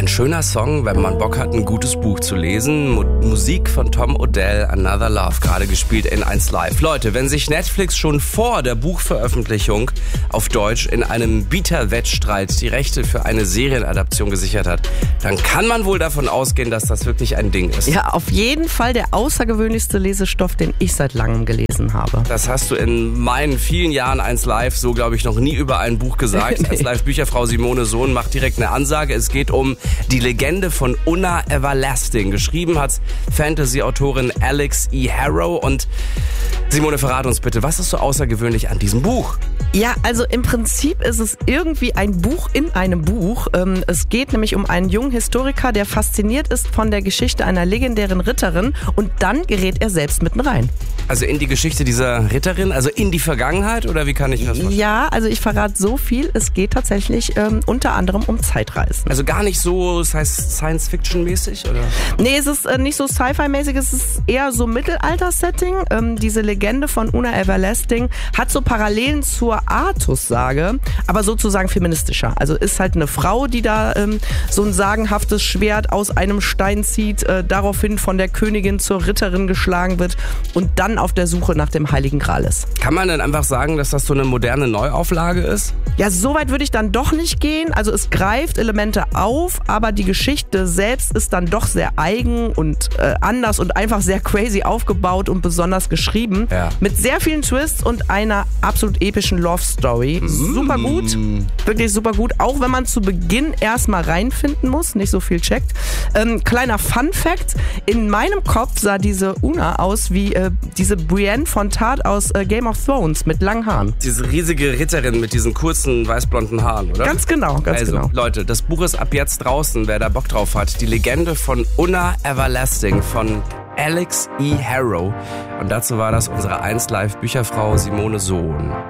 Ein schöner Song, wenn man Bock hat, ein gutes Buch zu lesen. Musik von Tom Odell, Another Love, gerade gespielt in 1 Live. Leute, wenn sich Netflix schon vor der Buchveröffentlichung auf Deutsch in einem Bieterwettstreit die Rechte für eine Serienadaption gesichert hat, dann kann man wohl davon ausgehen, dass das wirklich ein Ding ist. Ja, auf jeden Fall der außergewöhnlichste Lesestoff, den ich seit langem gelesen habe. Das hast du in meinen vielen Jahren 1 Live so, glaube ich, noch nie über ein Buch gesagt. Nee. 1 Live Bücherfrau Simone Sohn macht direkt eine Ansage. Es geht um die Legende von Unna Everlasting. Geschrieben hat Fantasy-Autorin Alex E. Harrow. Und Simone, verrat uns bitte, was ist so außergewöhnlich an diesem Buch? Ja, also im Prinzip ist es irgendwie ein Buch in einem Buch. Es geht nämlich um einen jungen Historiker, der fasziniert ist von der Geschichte einer legendären Ritterin und dann gerät er selbst mitten rein. Also in die Geschichte dieser Ritterin, also in die Vergangenheit, oder wie kann ich das vorstellen? Ja, also ich verrate so viel, es geht tatsächlich unter anderem um Zeitreisen. Also gar nicht so, das heißt Science-Fiction-mäßig, oder? Nee, es ist nicht so Sci-Fi-mäßig, es ist eher so Mittelalter-Setting. Diese Legende von Unna Everlasting hat so Parallelen zur Artus-Sage, aber sozusagen feministischer. Also ist halt eine Frau, die da so ein sagenhaftes Schwert aus einem Stein zieht, daraufhin von der Königin zur Ritterin geschlagen wird und dann auf der Suche nach dem Heiligen Gral ist. Kann man denn einfach sagen, dass das so eine moderne Neuauflage ist? Ja, so weit würde ich dann doch nicht gehen. Also es greift Elemente auf, aber die Geschichte selbst ist dann doch sehr eigen und anders und einfach sehr crazy aufgebaut und besonders geschrieben. Ja. Mit sehr vielen Twists und einer absolut epischen Love Story. Super gut, wirklich super gut. Auch wenn man zu Beginn erstmal reinfinden muss, nicht so viel checkt. Kleiner Fun Fact, in meinem Kopf sah diese Unna aus wie diese Brienne von Tart aus Game of Thrones mit langen Haaren. Diese riesige Ritterin mit diesen kurzen weißblonden Haaren, oder? Ganz genau, ganz also, genau. Leute, das Buch ist ab jetzt draußen, wer da Bock drauf hat. Die Legende von Unna Everlasting von Alex E. Harrow. Und dazu war das unsere 1 Live Bücherfrau Simone Sohn.